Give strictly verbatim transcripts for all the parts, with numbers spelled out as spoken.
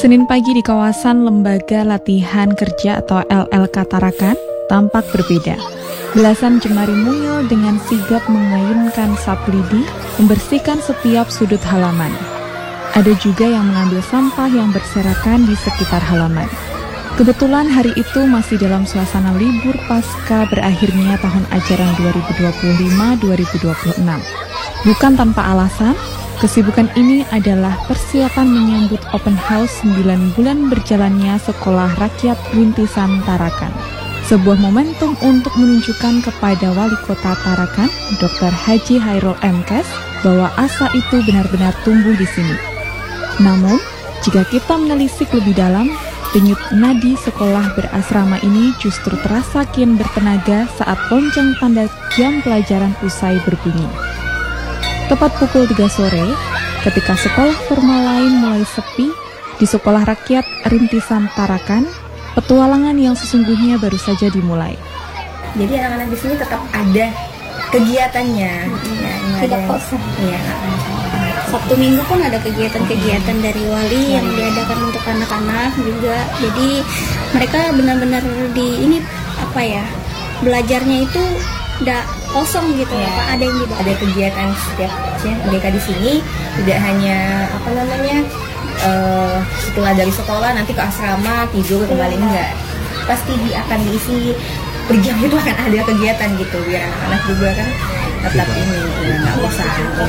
Senin pagi di kawasan Lembaga Latihan Kerja atau L L K Tarakan tampak berbeda. Belasan jemari mungil dengan sigap mengayunkan sapu lidi membersihkan setiap sudut halaman. Ada juga yang mengambil sampah yang berserakan di sekitar halaman. Kebetulan hari itu masih dalam suasana libur pasca berakhirnya tahun ajaran dua ribu dua puluh lima dua ribu dua puluh enam. Bukan tanpa alasan, kesibukan ini adalah persiapan menyambut open house sembilan bulan berjalannya Sekolah Rakyat Rintisan Tarakan. Sebuah momentum untuk menunjukkan kepada Wali Kota Tarakan, Doktor Haji Hairul Emkes, bahwa asa itu benar-benar tumbuh di sini. Namun, jika kita menelisik lebih dalam, denyut nadi sekolah berasrama ini justru terasa kian bertenaga saat lonceng tanda jam pelajaran usai berbunyi. Tepat pukul tiga sore, ketika sekolah formal lain mulai sepi, di Sekolah Rakyat Rintisan Tarakan, petualangan yang sesungguhnya baru saja dimulai. Jadi anak-anak di sini tetap ada kegiatannya, hmm. ya, tidak kosong. Ya. Sabtu Minggu pun ada kegiatan-kegiatan dari wali yang diadakan untuk anak-anak juga. Jadi mereka benar-benar di ini apa ya, belajarnya itu tidak kosong gitu ya, Pak. Ada yang dibawa. Ada kegiatan setiap mereka di sini, tidak hanya apa namanya uh, setelah dari sekolah nanti ke asrama tidur kembali, enggak. Pasti di, akan diisi per jam itu akan ada kegiatan gitu biar anak-anak juga kan tetap ini nggak usah.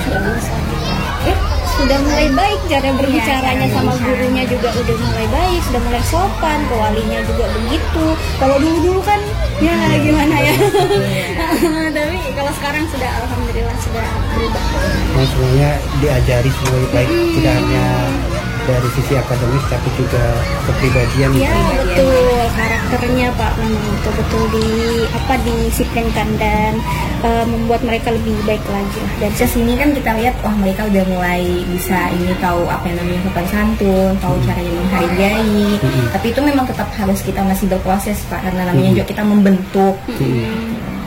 Eh, sudah mulai baik cara berbicaranya ya, sama gurunya juga udah mulai baik, sudah mulai sopan, ke walinya juga begitu. Kalau dulu-dulu kan ya gimana ya. Tapi kalau sekarang sudah alhamdulillah sudah berubah. Nah, semuanya diajari semuanya baik, hmm. tidak hanya dari sisi akademis tapi juga kepribadian. Ya betul, karakternya Pak memang betul-betul di apa disiplinkan dan uh, membuat mereka lebih baik lagi lah. Dari sini kan kita lihat wah mereka udah mulai bisa ini tahu apa yang namanya sopan santun, tahu hmm. caranya menghargai. Hmm. Tapi itu memang tetap harus kita masih berproses Pak, karena namanya hmm. juga kita membentuk. Hmm.